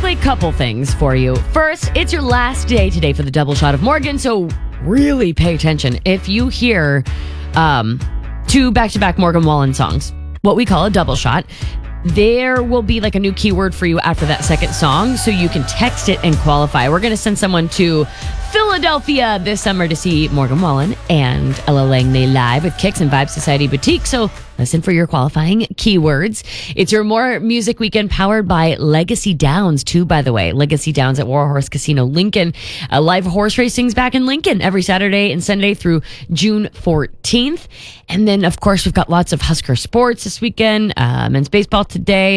quickly, couple things for you. First, it's your last day today for the double shot of Morgan, so really pay attention. If you hear two back-to-back Morgan Wallen songs, what we call a double shot, there will be like a new keyword for you after that second song, so you can text it and qualify. We're going to send someone to Philadelphia this summer to see Morgan Wallen and Ella Langley live with Kicks and Vibe Society Boutique. So listen for your qualifying keywords. It's your More Music Weekend powered by Legacy Downs, too, by the way. Legacy Downs at Warhorse Casino, Lincoln. Live horse racing's back in Lincoln every Saturday and Sunday through June 14th. And then, of course, we've got lots of Husker sports this weekend. Men's baseball today.